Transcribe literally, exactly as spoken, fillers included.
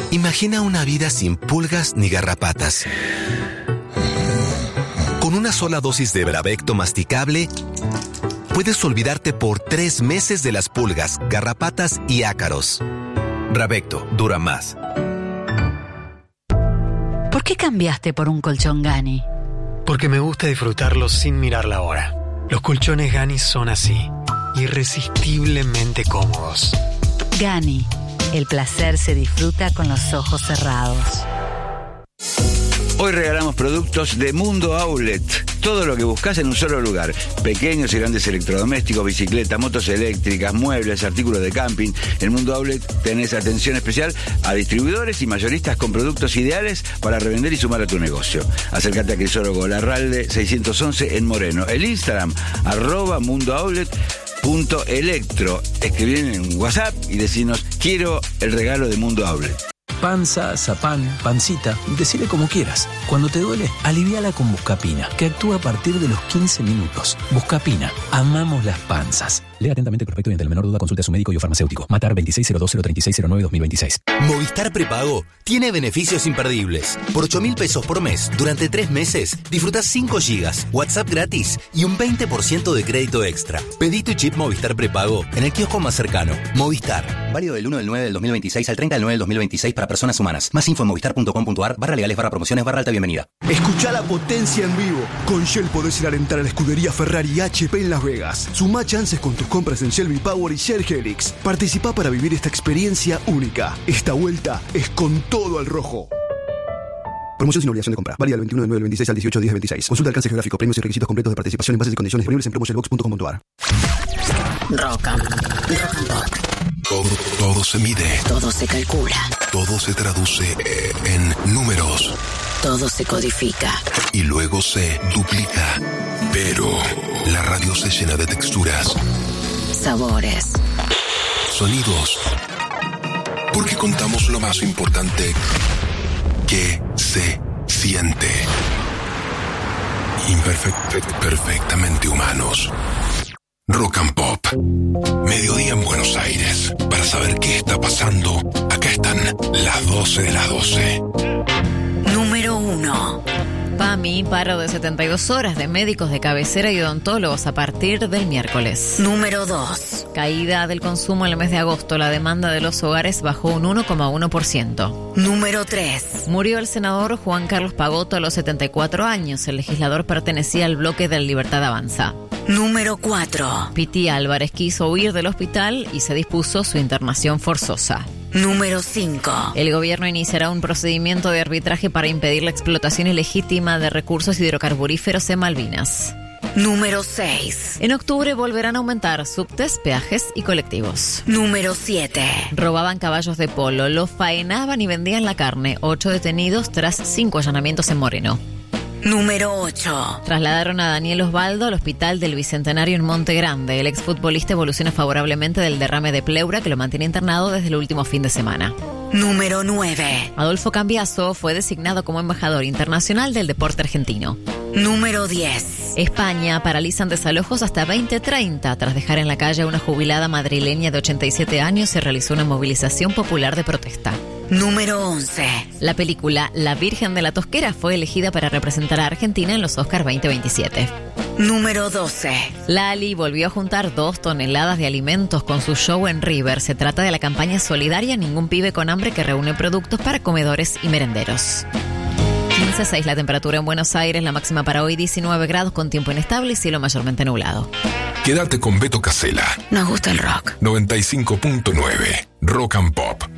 Imagina una vida sin pulgas ni garrapatas. Con una sola dosis de Bravecto masticable, puedes olvidarte por tres meses de las pulgas, garrapatas y ácaros. Bravecto dura más. ¿Por qué cambiaste por un colchón Gani? Porque me gusta disfrutarlos sin mirar la hora. Los colchones Gani son así, irresistiblemente cómodos. Gani, el placer se disfruta con los ojos cerrados. Hoy regalamos productos de Mundo Outlet. Todo lo que buscas en un solo lugar. Pequeños y grandes electrodomésticos, bicicletas, motos eléctricas, muebles, artículos de camping. En Mundo Outlet tenés atención especial a distribuidores y mayoristas con productos ideales para revender y sumar a tu negocio. Acércate a Crisólogo Larralde seiscientos once en Moreno. El Instagram, arroba Mundo Outlet. Punto electro. Escribí en WhatsApp y decinos, quiero el regalo de Mundo Outlet. Panza, zapán, pancita, decile como quieras. Cuando te duele, aliviala con Buscapina, que actúa a partir de los quince minutos. Buscapina, amamos las panzas. Lea atentamente el prospecto y ante la menor duda consulte a su médico y o farmacéutico. Matar veintiséis cero dos cero treinta y seis cero nueve dos mil veintiséis. Movistar Prepago tiene beneficios imperdibles. Por ocho mil pesos por mes, durante tres meses, disfrutás cinco gigas, WhatsApp gratis y un veinte por ciento de crédito extra. Pedí tu chip Movistar Prepago en el kiosco más cercano. Movistar. Válido del uno del nueve del dos mil veintiséis al treinta del nueve del dos mil veintiséis para personas humanas. Más info en movistar punto com punto ar, barra legales, barra promociones, barra alta bienvenida. Escuchá la potencia en vivo. Con Shell podés ir a alentar a la escudería Ferrari y H P en Las Vegas. Sumá chances con tus compras en Shell V-Power y Shell Helix. Participá para vivir esta experiencia única. Esta vuelta es con todo al rojo. Promoción sin obligación de compra. Válida del veintiuno del nueve del veintiséis al dieciocho del diez del veintiséis. Consulta alcance geográfico, premios y requisitos completos de participación en bases y condiciones disponibles en promoshellbox punto com punto ar. Rock and, rock and pop. Todo, todo se mide. Todo se calcula. Todo se traduce en números. Todo se codifica. Y luego se duplica. Pero la radio se llena de texturas. Sabores. Sonidos. Porque contamos lo más importante que se siente. Imperfect, perfectamente humanos. Rock and Pop. Mediodía en Buenos Aires. Para saber qué está pasando, acá están las doce de las doce. Número uno. PAMI, paro de setenta y dos horas de médicos de cabecera y odontólogos a partir del miércoles. Número dos. Caída del consumo en el mes de agosto. La demanda de los hogares bajó un uno coma uno por ciento. Número tres. Murió el senador Juan Carlos Pagotto a los setenta y cuatro años. El legislador pertenecía al bloque de Libertad Avanza. Número cuatro. Piti Álvarez quiso huir del hospital y se dispuso su internación forzosa. Número cinco. El gobierno iniciará un procedimiento de arbitraje para impedir la explotación ilegítima de recursos hidrocarburíferos en Malvinas. Número seis. En octubre volverán a aumentar subtes, peajes y colectivos. Número siete. Robaban caballos de polo, los faenaban y vendían la carne. Ocho detenidos tras cinco allanamientos en Moreno. Número ocho. Trasladaron a Daniel Osvaldo al hospital del Bicentenario en Monte Grande. El exfutbolista evoluciona favorablemente del derrame de pleura que lo mantiene internado desde el último fin de semana. Número nueve. Adolfo Cambiaso fue designado como embajador internacional del deporte argentino. Número diez. España paralizan desalojos hasta veinte treinta. Tras dejar en la calle a una jubilada madrileña de ochenta y siete años, se realizó una movilización popular de protesta. Número once. La película La Virgen de la Tosquera fue elegida para representar a Argentina en los Oscars veinte veintisiete. Número doce. Lali volvió a juntar dos toneladas de alimentos con su show en River. Se trata de la campaña solidaria Ningún Pibe con Hambre, que reúne productos para comedores y merenderos. quince seis la temperatura en Buenos Aires, la máxima para hoy diecinueve grados con tiempo inestable y cielo mayormente nublado. Quédate con Beto Casella. Nos gusta el rock. noventa y cinco punto nueve. Rock and Pop.